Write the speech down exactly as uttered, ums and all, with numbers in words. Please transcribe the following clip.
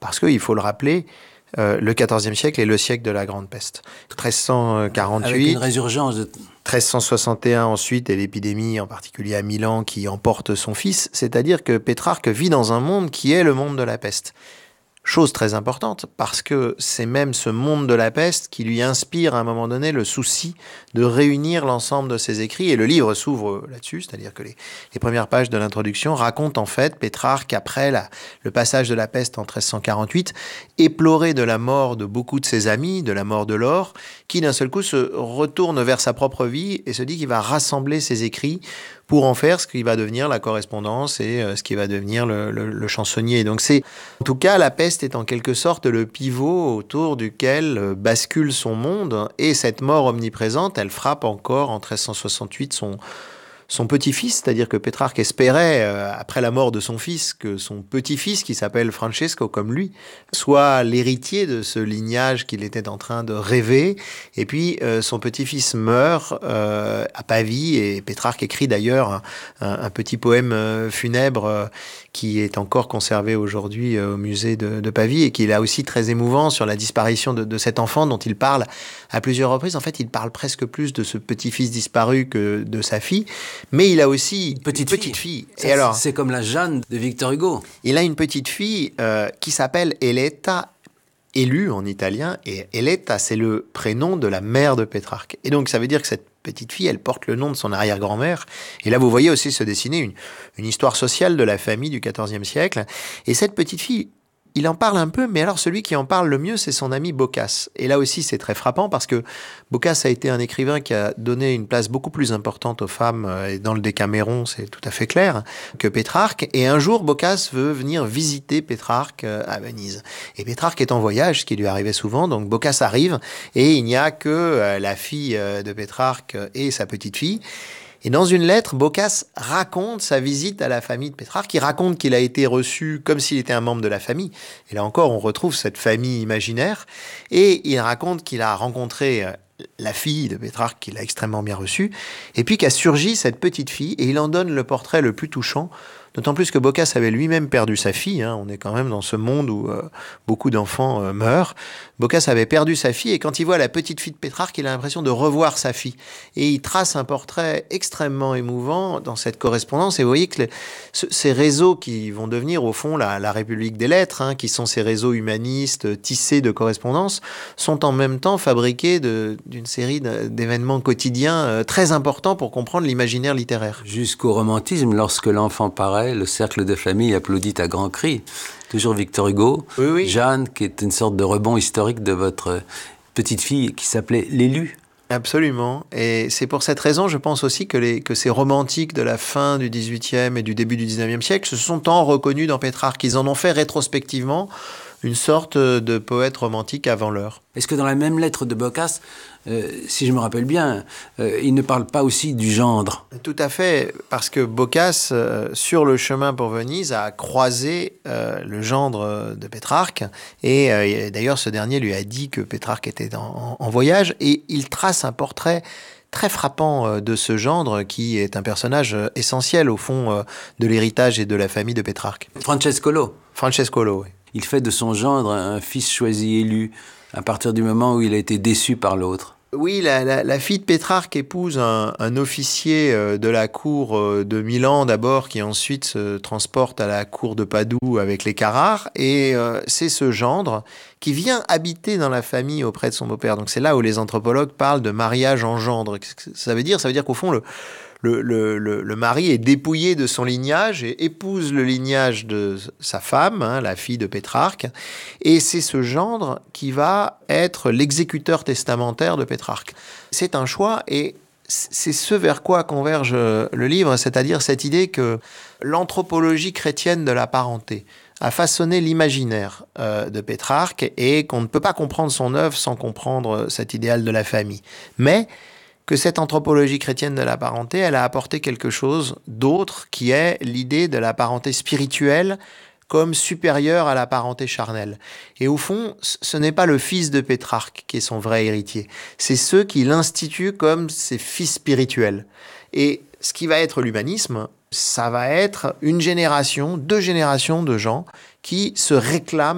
Parce qu'il faut le rappeler, euh, le quatorzième siècle est le siècle de la Grande Peste. treize cent quarante-huit, avec une résurgence de... treize cent soixante et un ensuite, et l'épidémie, en particulier à Milan, qui emporte son fils. C'est-à-dire que Pétrarque vit dans un monde qui est le monde de la peste. Chose très importante, parce que c'est même ce monde de la peste qui lui inspire à un moment donné le souci de réunir l'ensemble de ses écrits. Et le livre s'ouvre là-dessus, c'est-à-dire que les, les premières pages de l'introduction racontent en fait Pétrarque, après la, le passage de la peste en treize cent quarante-huit, éploré de la mort de beaucoup de ses amis, de la mort de Laure, qui d'un seul coup se retourne vers sa propre vie et se dit qu'il va rassembler ses écrits pour en faire ce qui va devenir la correspondance et euh, ce qui va devenir le, le, le chansonnier. Donc c'est, en tout cas, la peste est en quelque sorte le pivot autour duquel euh, bascule son monde, et cette mort omniprésente, elle frappe encore en treize cent soixante-huit son, son petit-fils, c'est-à-dire que Pétrarque espérait, euh, après la mort de son fils, que son petit-fils, qui s'appelle Francesco comme lui, soit l'héritier de ce lignage qu'il était en train de rêver. Et puis euh, son petit-fils meurt euh, à Pavie, et Pétrarque écrit d'ailleurs un, un, un petit poème euh, funèbre euh, qui est encore conservé aujourd'hui euh, au musée de, de Pavie, et qui est là aussi très émouvant sur la disparition de, de cet enfant dont il parle à plusieurs reprises. En fait, il parle presque plus de ce petit-fils disparu que de sa fille. Mais il a aussi une petite, une petite fille. fille. Et Ça, alors, c'est comme la Jeanne de Victor Hugo. Il a une petite fille euh, qui s'appelle Eletta, élue en italien. Et Eletta, c'est le prénom de la mère de Pétrarque. Et donc, ça veut dire que cette petite fille, elle porte le nom de son arrière-grand-mère. Et là, vous voyez aussi se dessiner une, une histoire sociale de la famille du quatorzième siècle. Et cette petite fille, il en parle un peu, mais alors celui qui en parle le mieux, c'est son ami Boccace. Et là aussi, c'est très frappant parce que Boccace a été un écrivain qui a donné une place beaucoup plus importante aux femmes, et dans le Décaméron, c'est tout à fait clair, que Pétrarque. Et un jour, Boccace veut venir visiter Pétrarque à Venise. Et Pétrarque est en voyage, ce qui lui arrivait souvent, donc Boccace arrive, et il n'y a que la fille de Pétrarque et sa petite fille. Et dans une lettre, Boccace raconte sa visite à la famille de Pétrarque. Il raconte qu'il a été reçu comme s'il était un membre de la famille. Et là encore, on retrouve cette famille imaginaire. Et il raconte qu'il a rencontré la fille de Pétrarque, qu'il a extrêmement bien reçue. Et puis qu'a surgi cette petite fille. Et il en donne le portrait le plus touchant. D'autant plus que Boccace avait lui-même perdu sa fille. Hein. On est quand même dans ce monde où euh, beaucoup d'enfants euh, meurent. Boccace avait perdu sa fille, et quand il voit la petite fille de Pétrarque, il a l'impression de revoir sa fille. Et il trace un portrait extrêmement émouvant dans cette correspondance. Et vous voyez que les, ce, ces réseaux qui vont devenir au fond la, la République des lettres, hein, qui sont ces réseaux humanistes tissés de correspondances, sont en même temps fabriqués de, d'une série d'événements quotidiens euh, très importants pour comprendre l'imaginaire littéraire. Jusqu'au romantisme, lorsque l'enfant paraît, le cercle de famille applaudit à grands cris. Toujours Victor Hugo. Oui, oui. Jeanne, qui est une sorte de rebond historique de votre petite fille qui s'appelait l'élu. Absolument. Et c'est pour cette raison, je pense aussi que, les, que ces romantiques de la fin du dix-huitième et du début du dix-neuvième siècle se sont tant reconnus dans Pétrarque. Ils en ont fait rétrospectivement une sorte de poète romantique avant l'heure. Est-ce que dans la même lettre de Boccace, euh, si je me rappelle bien, euh, il ne parle pas aussi du gendre? Tout à fait, parce que Boccace, euh, sur le chemin pour Venise, a croisé euh, le gendre de Pétrarque. Et euh, d'ailleurs, ce dernier lui a dit que Pétrarque était en, en voyage. Et il trace un portrait très frappant de ce gendre qui est un personnage essentiel, au fond, de l'héritage et de la famille de Pétrarque. Francescolo. Francescolo, oui. Il fait de son gendre un fils choisi élu à partir du moment où il a été déçu par l'autre. Oui, la, la, la fille de Pétrarque épouse un, un officier de la cour de Milan d'abord, qui ensuite se transporte à la cour de Padoue avec les Carrare. Et euh, c'est ce gendre qui vient habiter dans la famille auprès de son beau-père. Donc c'est là où les anthropologues parlent de mariage en gendre. Qu'est-ce que ça veut dire? Ça veut dire qu'au fond, le... Le, le, le, le mari est dépouillé de son lignage et épouse le lignage de sa femme, hein, la fille de Pétrarque. Et c'est ce gendre qui va être l'exécuteur testamentaire de Pétrarque. C'est un choix, et c'est ce vers quoi converge le livre, c'est-à-dire cette idée que l'anthropologie chrétienne de la parenté a façonné l'imaginaire euh, de Pétrarque, et qu'on ne peut pas comprendre son œuvre sans comprendre cet idéal de la famille. Mais que cette anthropologie chrétienne de la parenté, elle a apporté quelque chose d'autre, qui est l'idée de la parenté spirituelle comme supérieure à la parenté charnelle. Et au fond, ce n'est pas le fils de Pétrarque qui est son vrai héritier, c'est ceux qui l'instituent comme ses fils spirituels. Et ce qui va être l'humanisme, ça va être une génération, deux générations de gens qui se réclament